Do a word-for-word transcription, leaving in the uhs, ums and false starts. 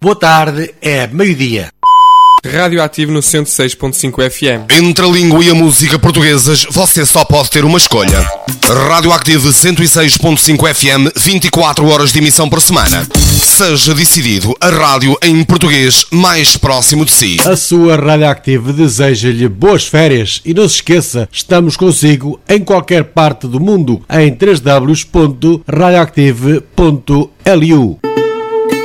Boa tarde, é meio-dia. Radioativo no cento e seis ponto cinco F M. Entre a língua e a música portuguesas, você só pode ter uma escolha. Radioactive cento e seis ponto cinco F M, vinte e quatro horas de emissão por semana. Seja decidido, a rádio em português mais próximo de si. A sua Radioactive deseja-lhe boas férias e não se esqueça, estamos consigo em qualquer parte do mundo em w w w ponto radioactive ponto l u.